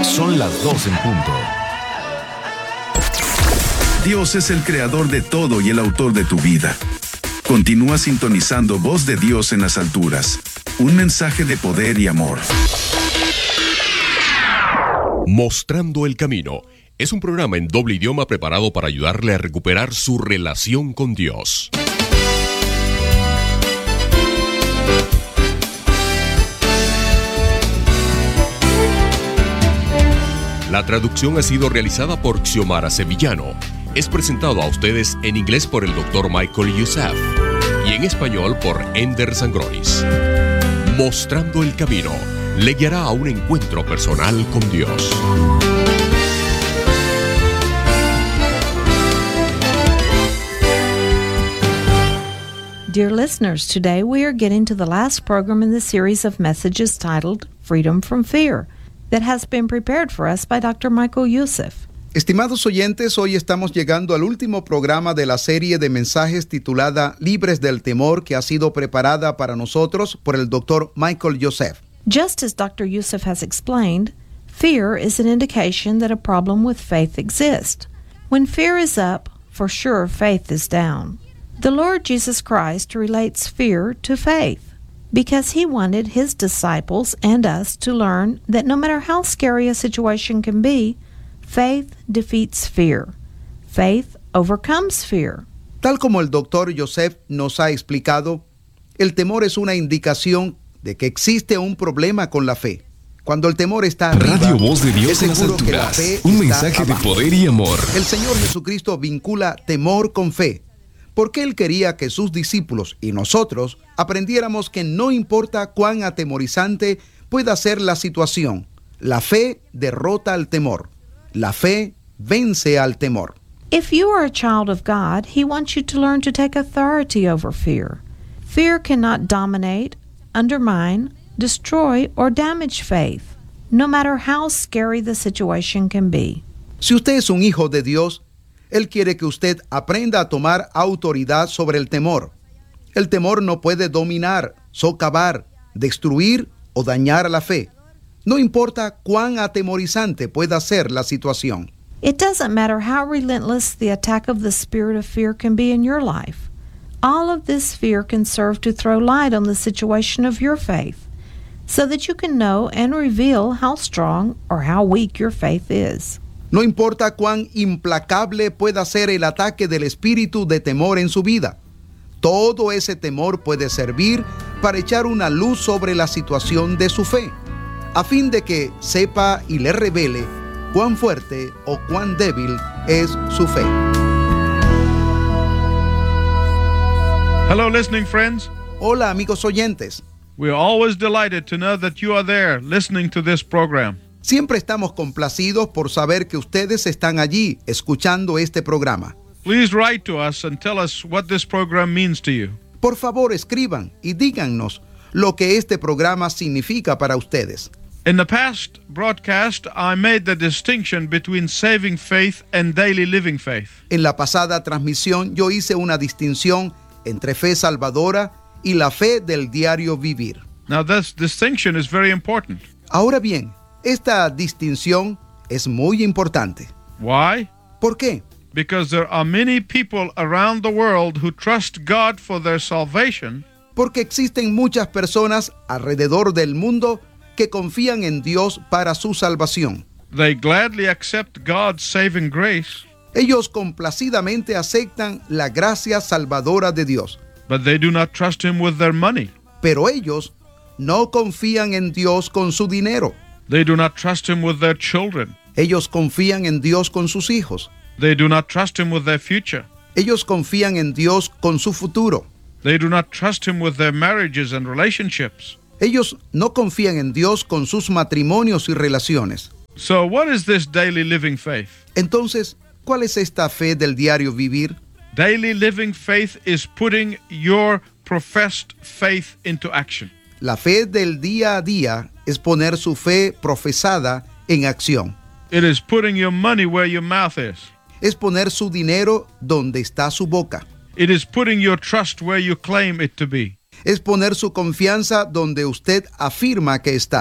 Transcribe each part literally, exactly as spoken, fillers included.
Son las dos en punto. Dios es el creador de todo y el autor de tu vida. Continúa sintonizando Voz de Dios en las alturas. Un mensaje de poder y amor. Mostrando el Camino es un programa en doble idioma preparado para ayudarle a recuperar su relación con Dios. La traducción ha sido realizada por Xiomara Sevillano. Es presentado a ustedes en inglés por el doctor Michael Youssef y en español por Ender Sangronis. Mostrando el Camino le guiará a un encuentro personal con Dios. Dear listeners, today we are getting to the last program in the series of messages titled Freedom from Fear that has been prepared for us by doctor Michael Youssef. Estimados oyentes, hoy estamos llegando al último programa de la serie de mensajes titulada Libres del Temor, que ha sido preparada para nosotros por el doctor Michael Youssef. Just as doctor Youssef has explained, fear is an indication that a problem with faith exists. When fear is up, for sure faith is down. The Lord Jesus Christ relates fear to faith because he wanted his disciples and us to learn that no matter how scary a situation can be, faith defeats fear. Faith overcomes fear. Tal como el doctor Youssef nos ha explicado, el temor es una indicación de que existe un problema con la fe. Cuando el temor está arriba, Radio Voz de Dios en las alturas, un mensaje de poder y amor. El Señor Jesucristo vincula temor con fe, porque Él quería que sus discípulos y nosotros aprendiéramos que no importa cuán atemorizante pueda ser la situación, la fe derrota al temor. La fe vence al temor. If you are a child of God, He wants you to learn to take authority over fear. Fear cannot dominate, undermine, destroy, or damage faith, no matter how scary the situation can be. Si usted es un hijo de Dios, Él quiere que usted aprenda a tomar autoridad sobre el temor. El temor no puede dominar, socavar, destruir o dañar a la fe. No importa cuán atemorizante pueda ser la situación. It doesn't matter how relentless the attack of the spirit of fear can be in your life. All of this fear can serve to throw light on the situation of your faith, so that you can know and reveal how strong or how weak your faith is. No importa cuán implacable pueda ser el ataque del espíritu de temor en su vida. Todo ese temor puede servir para echar una luz sobre la situación de su fe, a fin de que sepa y le revele cuán fuerte o cuán débil es su fe. Hello, listening friends. Hola, amigos oyentes. We are always delighted to know that you are there listening to this program. Siempre estamos complacidos por saber que ustedes están allí escuchando este programa. Please write to us and tell us what this program means to you. Por favor, escriban y díganos lo que este programa significa para ustedes. In the past broadcast, I made the distinction between saving faith and daily living faith. En la pasada transmisión yo hice una distinción entre fe salvadora y la fe del diario vivir. Now this distinction is very important. Ahora bien, esta distinción es muy importante. Why? ¿Por qué? Because there are many people around the world who trust God for their salvation. Porque existen muchas personas alrededor del mundo que confían en Dios para su salvación. They gladly accept God's saving grace. Ellos complacidamente aceptan la gracia salvadora de Dios. But they do not trust Him with their money. Pero ellos no confían en Dios con su dinero. They do not trust Him with their children. Ellos confían en Dios con sus hijos. They do not trust Him with their future. Ellos confían en Dios con su futuro. They do not trust Him with their marriages and relationships. Ellos no confían en Dios con sus matrimonios y relaciones. So what is this daily living faith? Entonces, ¿cuál es esta fe del diario vivir? Daily living faith is putting your professed faith into action. La fe del día a día es poner su fe profesada en acción. It is putting your money where your mouth is. Es poner su dinero donde está su boca. It is putting your trust where you claim it to be. Es poner su confianza donde usted afirma que está.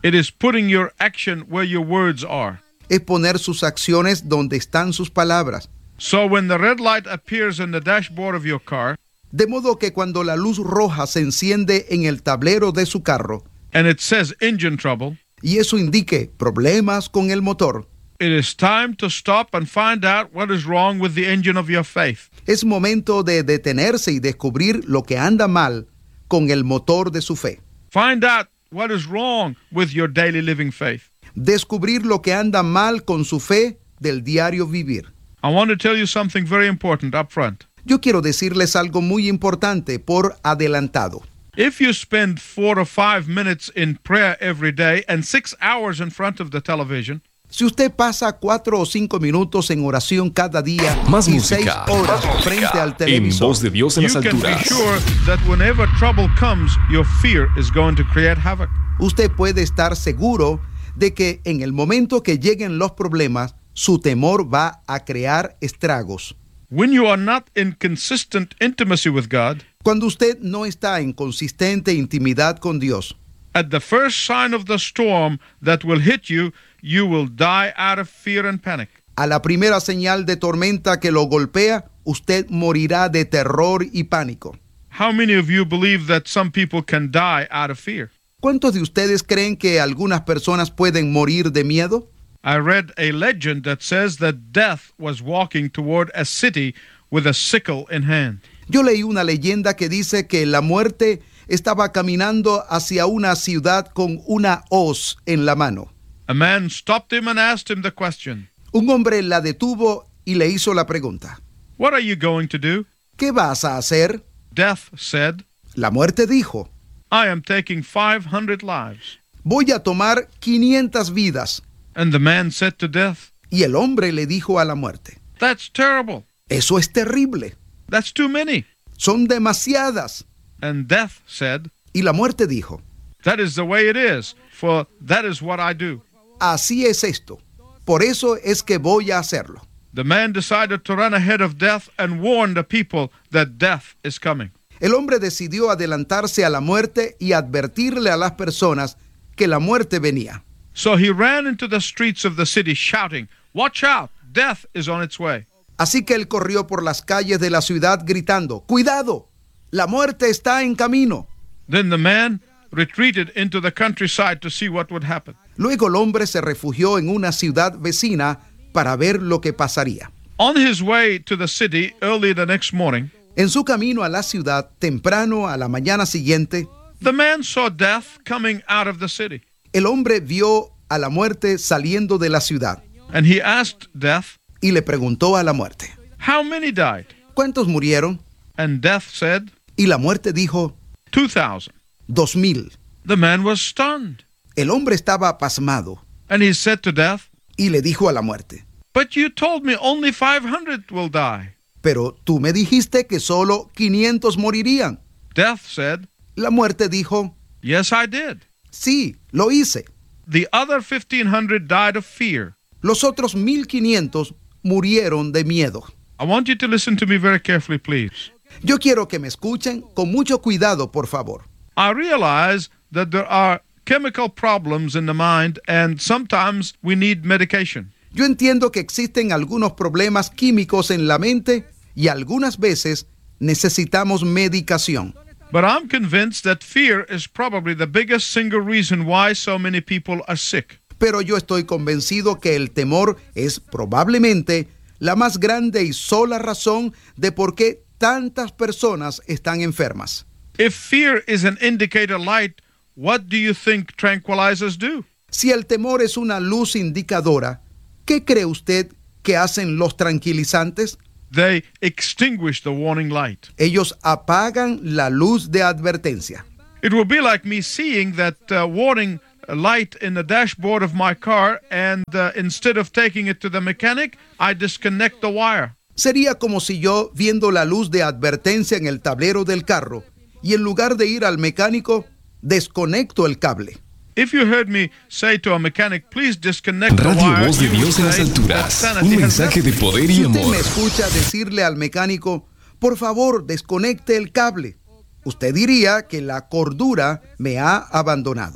It is putting your action where your words are. Es poner sus acciones donde están sus palabras. So when the red light appears in the dashboard of your car, De modo que cuando la luz roja se enciende en el tablero de su carro and it says engine trouble, y eso indique problemas con el motor, it is time to stop and find out what is wrong with the engine of your faith. es momento de detenerse y descubrir lo que anda mal con el motor de su fe. Find out what is wrong with your daily living faith. Descubrir lo que anda mal con su fe del diario vivir. I want to tell you something very important up front. Yo quiero decirles algo muy importante por adelantado. If you spend four or five minutes in prayer every day and six hours in front of the television, Si usted pasa cuatro o cinco minutos en oración cada día Más y música, seis horas más música, frente al en televisor, Voz de Dios en you las can be alturas. sure that whenever trouble comes, your fear is going to create havoc. usted puede estar seguro de que en el momento que lleguen los problemas, su temor va a crear estragos. When you are not in consistent intimacy with God, Cuando usted no está en consistente intimidad con Dios, at the first sign of the storm that will hit you, you will die out of fear and panic. a la primera señal de tormenta que lo golpea, usted morirá de terror y pánico. How many of you believe that some people can die out of fear? ¿Cuántos de ustedes creen que algunas personas pueden morir de miedo? I read a legend that says that death was walking toward a city with a sickle in hand. Yo leí una leyenda que dice que la muerte estaba caminando hacia una ciudad con una hoz en la mano. A man stopped him and asked him the question, Un hombre la detuvo y le hizo la pregunta: "What are you going to do?" ¿qué vas a hacer? Death said, La muerte dijo: "I am taking five hundred lives." voy a tomar quinientas vidas. And the man said to death, Y el hombre le dijo a la muerte: "That's terrible. eso es terrible, That's too many." son demasiadas. And death said, Y la muerte dijo: "That is the way it is, for that is what I do." así es esto, por eso es que voy a hacerlo. The man decided to run ahead of death and warn the people that death is coming. El hombre decidió adelantarse a la muerte y advertirle a las personas que la muerte venía. So he ran into the streets of the city shouting, "Watch out, death is on its way." Así que él corrió por las calles de la ciudad gritando: ¡cuidado! ¡La muerte está en camino! Then the man retreated into the countryside to see what would happen. Luego el hombre se refugió en una ciudad vecina para ver lo que pasaría. On his way to the city early the next morning, En su camino a la ciudad, temprano a la mañana siguiente, the man saw death coming out of the city. el hombre vio a la muerte saliendo de la ciudad And he asked death, y le preguntó a la muerte: "How many died?" ¿cuántos murieron? And death said, Y la muerte dijo: two thousand. dos mil. The man was stunned. El hombre estaba pasmado And he said to death, y le dijo a la muerte: "But you told me only five hundred will die." pero tú me dijiste que solo quinientos morirían. Death said, La muerte dijo: "Yes, I did. sí, lo hice. The other fifteen hundred died of fear." Los otros mil quinientos murieron de miedo. I want you to listen to me very carefully, please. Yo quiero que me escuchen con mucho cuidado, por favor. I realize that there are chemical problems in the mind and sometimes we need medication. Yo entiendo que existen algunos problemas químicos en la mente y algunas veces necesitamos medicación. But I'm convinced that fear is probably the biggest single reason why so many people are sick. Pero yo estoy convencido que el temor es probablemente la más grande y sola razón de por qué tantas personas están enfermas. If fear is an indicator light, what do you think tranquilizers do? Si el temor es una luz indicadora, ¿qué cree usted que hacen los tranquilizantes? They extinguish the warning light. Ellos apagan la luz de advertencia. It will be like me seeing that uh, warning light in the dashboard of my car and uh, instead of taking it to the mechanic, I disconnect the wire. Sería como si yo, viendo la luz de advertencia en el tablero del carro, y en lugar de ir al mecánico, desconecto el cable. If you heard me say to a mechanic, please disconnect the Radio wire, Voz de you would Dios en las say, alturas. "Sanity Un has mensaje left de me." poder y Si usted amor. me escucha decirle al mecánico: por favor, desconecte el cable, usted diría que la cordura me ha abandonado.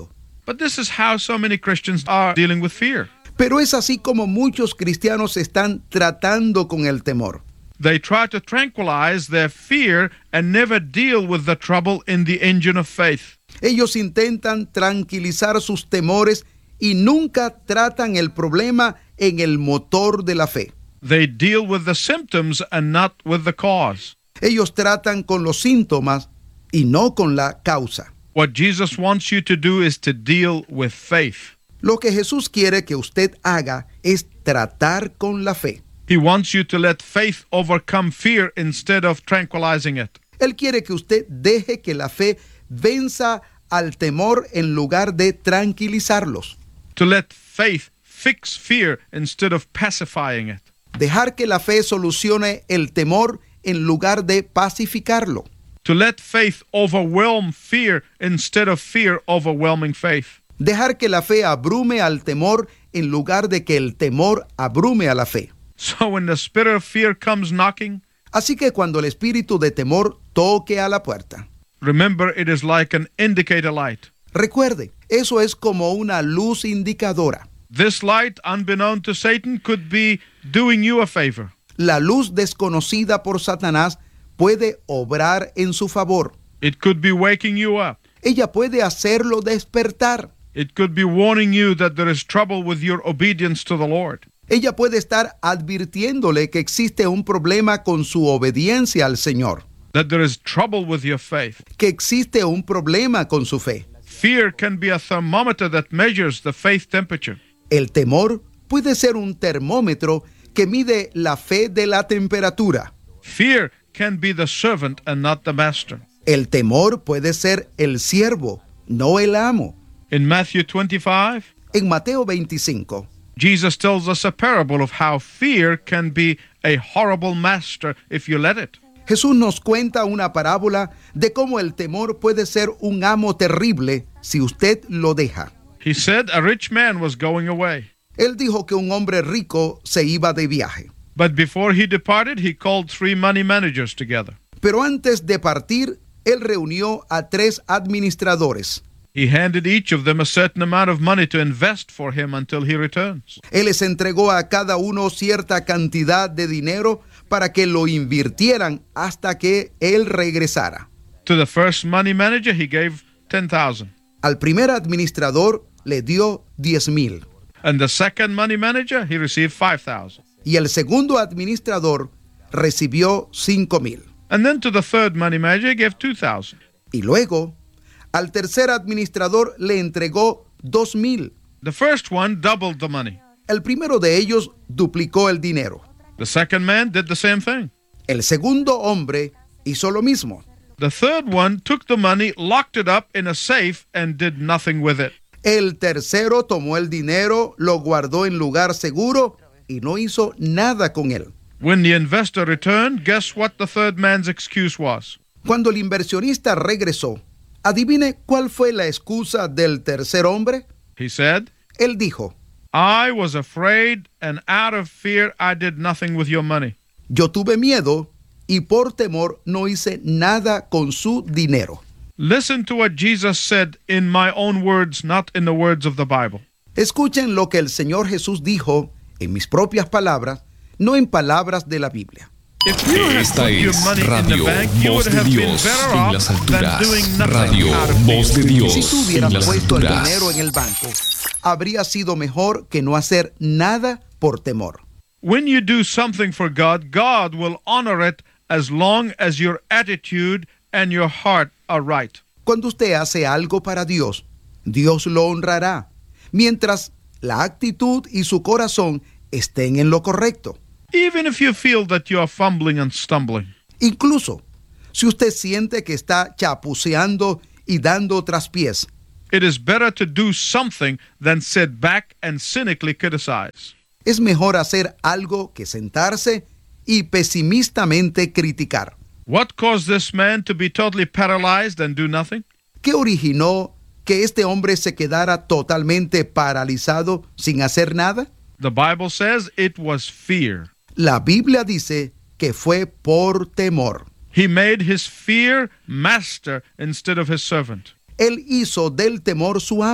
But this is how so many Christians are dealing with fear. Pero es así como muchos cristianos están tratando con el temor. They try to tranquilize their fear and never deal with the trouble in the engine of faith. Ellos intentan tranquilizar sus temores y nunca tratan el problema en el motor de la fe. They deal with the symptoms and not with the cause. Ellos tratan con los síntomas y no con la causa. What Jesus wants you to do is to deal with faith. Lo que Jesús quiere que usted haga es tratar con la fe. He wants you to let faith overcome fear instead of tranquilizing it. Él quiere que usted deje que la fe venza al temor en lugar de tranquilizarlos. To let faith fix fear instead of pacifying it. Dejar que la fe solucione el temor en lugar de pacificarlo. To let faith overwhelm fear instead of fear overwhelming faith. Dejar que la fe abrume al temor en lugar de que el temor abrume a la fe. So when the spirit of fear comes knocking, Así que cuando el espíritu de temor toque a la puerta, remember it is like an indicator light. recuerde, eso es como una luz indicadora. This light, unbeknown to Satan, could be doing you a favor. La luz desconocida por Satanás puede obrar en su favor. It could be waking you up. Ella puede hacerlo despertar. It could be warning you that there is trouble with your obedience to the Lord. Ella puede estar advirtiéndole que existe un problema con su obediencia al Señor, That there is trouble with your faith. que existe un problema con su fe. Fear can be a thermometer that measures the faith temperature. El temor puede ser un termómetro que mide la fe de la temperatura. Fear can be the servant and not the master. El temor puede ser el siervo, no el amo. In Matthew twenty-five, En Mateo veinticinco, Jesus tells us a parable of how fear can be a horrible master if you let it. Jesús nos cuenta una parábola de cómo el temor puede ser un amo terrible si usted lo deja. He said a rich man was going away. Él dijo que un hombre rico se iba de viaje. But before he departed, he called three money managers together. Pero antes de partir, él reunió a tres administradores. He handed each of them a certain amount of money to invest for him until he returns. Él les entregó a cada uno cierta cantidad de dinero para que lo invirtieran hasta que él regresara. To the first money manager, he gave ten thousand. Al primer administrador le dio diez mil. And the second money manager, he received five thousand. Y el segundo administrador recibió cinco mil. And then to the third money manager, he gave two thousand. Y luego, al tercer administrador le entregó dos mil. The first one doubled the money. El primero de ellos duplicó el dinero. The second man did the same thing. El segundo hombre hizo lo mismo. The third one took the money, locked it up in a safe, and did nothing with it. El tercero tomó el dinero, lo guardó en lugar seguro y no hizo nada con él. When the investor returned, guess what the third man's excuse was? Cuando el inversionista regresó, adivine cuál fue la excusa del tercer hombre. He said, Él dijo, I was afraid, and out of fear I did nothing with your money. yo tuve miedo y por temor no hice nada con su dinero. Listen to what Jesus said in my own words, not in the words of the Bible. Escuchen lo que el Señor Jesús dijo en mis propias palabras, no en palabras de la Biblia. If you had Esta put your es money in the Radio bank, you Voz would de have been Dios better en off las than alturas. doing nothing Radio out of Voz de fear. Dios Si tú en hubieras las puesto el alturas. dinero en el banco, habría sido mejor que no hacer nada por temor. When you do something for God, God will honor it as long as your attitude and your heart are right. Cuando usted hace algo para Dios, Dios lo honrará, mientras la actitud y su corazón estén en lo correcto. Even if you feel that you are fumbling and stumbling. Incluso, si usted siente que está chapuceando y dando traspiés, It is better to do something than sit back and cynically criticize. es mejor hacer algo que sentarse y pesimistamente criticar. What caused this man to be totally paralyzed and do nothing? ¿Qué originó que este hombre se quedara totalmente paralizado sin hacer nada? The Bible says it was fear. La Biblia dice que fue por temor. He made his fear master instead of his servant. Él hizo del temor su amo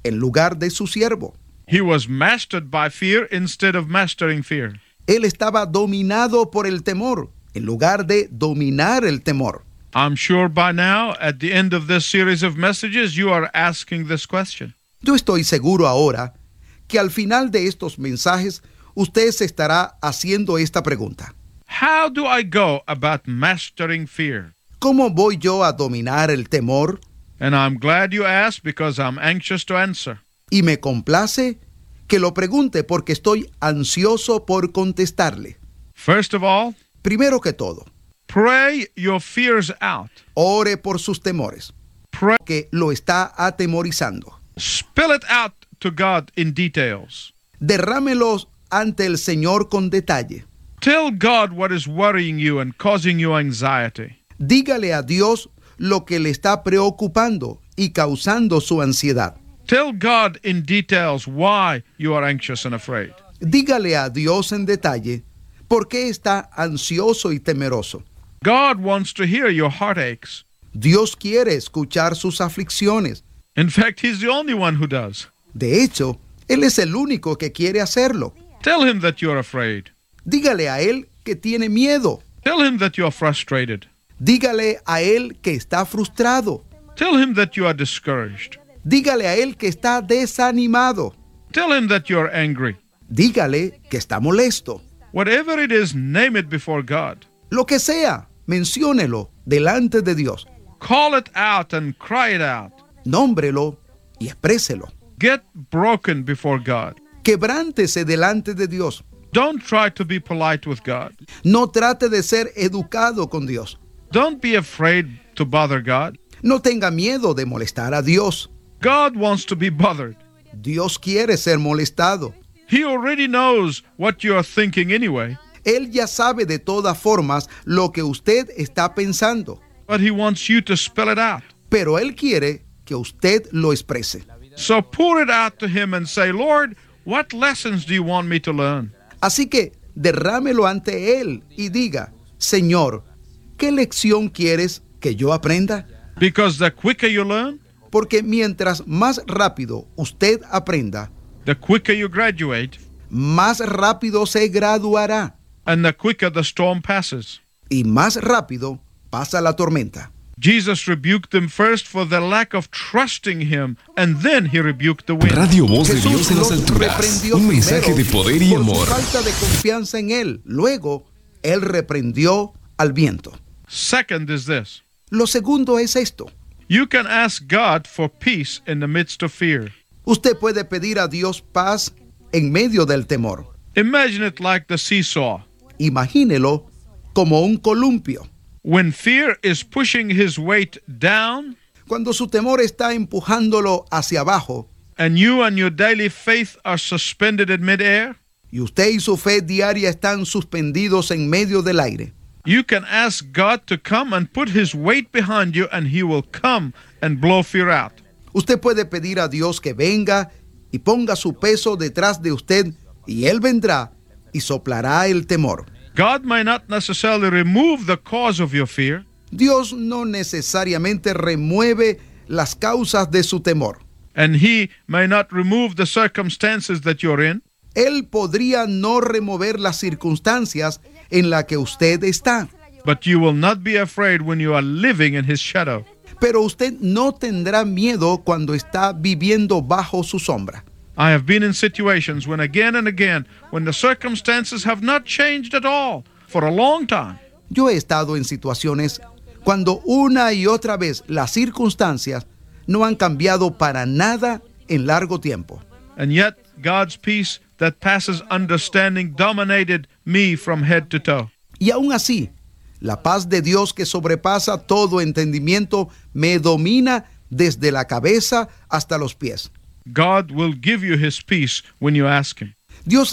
en lugar de su siervo. He was mastered by fear instead of mastering fear. Él estaba dominado por el temor, en lugar de dominar el temor. I'm sure by now, at the end of this series of messages, you are asking this question. Yo estoy seguro ahora que al final de estos mensajes, usted se estará haciendo esta pregunta. How do I go about mastering fear? ¿Cómo voy yo a dominar el temor? And I'm glad you asked because I'm anxious to answer. Y me complace que lo pregunte porque estoy ansioso por contestarle. First of all, Primero que todo, pray your fears out. ore por sus temores, Pray. que lo está atemorizando. Spill it out to God in details. Derrámelos ante el Señor con detalle. Tell God what is worrying you and causing you anxiety. Dígale a Dios lo que le está preocupando y causando su ansiedad. Tell God in details why you are anxious and afraid. Dígale a Dios en detalle por qué está ansioso y temeroso. God wants to hear your heartaches. Dios quiere escuchar sus aflicciones. In fact, He's the only one who does. De hecho, Él es el único que quiere hacerlo. Tell Him that you're afraid. Dígale a Él que tiene miedo. Tell Him that you're frustrated. Dígale a Él que está frustrado. Tell Him that you are discouraged. Dígale a Él que está desanimado. Tell Him that you're angry. Dígale que está molesto. Whatever it is, name it before God. Lo que sea, menciónelo delante de Dios. Call it out and cry it out. Nómbrelo y expréselo. Get broken before God. Quebrántese delante de Dios. Don't try to be polite with God. No trate de ser educado con Dios. Don't be afraid to bother God. No tenga miedo de molestar a Dios. God wants to be bothered. Dios quiere ser molestado. He already knows what you are thinking anyway, Él ya sabe de todas formas lo que usted está pensando, but He wants you to spell it out. pero Él quiere que usted lo exprese. So pour it out to Him and say, Lord, what lessons do you want me to learn? Así que derrámelo ante Él y diga, Señor, ¿qué lección quieres que yo aprenda? Because the quicker you learn, Porque mientras más rápido usted aprenda, the quicker you graduate, más rápido se graduará and the quicker the storm passes. y más rápido pasa la tormenta. Jesus rebuked them first for their lack of trusting Him, and then He rebuked the wind. Radio Voz de Jesús Dios en las los alturas. reprendió Un mensaje de primero poder y por amor. su falta de confianza en Él. Luego, Él reprendió al viento. Second is this. Lo segundo es esto. You can ask God for peace in the midst of fear. Usted puede pedir a Dios paz en medio del temor. Imagine it like the seesaw. Imagínelo como un columpio. When fear is pushing his weight down, Cuando su temor está empujándolo hacia abajo and you and your daily faith are suspended in midair, y usted y su fe diaria están suspendidos en medio del aire, you can ask God to come and put His weight behind you, and He will come and blow fear out. usted puede pedir a Dios que venga y ponga su peso detrás de usted y Él vendrá y soplará el temor. God may not necessarily remove the cause of your fear, Dios no necesariamente remueve las causas de su temor. and He may not remove the circumstances that you're in, Él podría no remover las circunstancias en las que usted está, but you will not be afraid when you are living in His shadow. pero usted no tendrá miedo cuando está viviendo bajo su sombra. I have been in situations when again and again, when the circumstances have not changed at all for a long time, Yo he estado en situaciones cuando una y otra vez las circunstancias no han cambiado para nada en largo tiempo. and yet God's peace that passes understanding dominated me from head to toe. Y aún así, la paz de Dios que sobrepasa todo entendimiento me domina desde la cabeza hasta los pies. God will give you His peace when you ask Him. Dios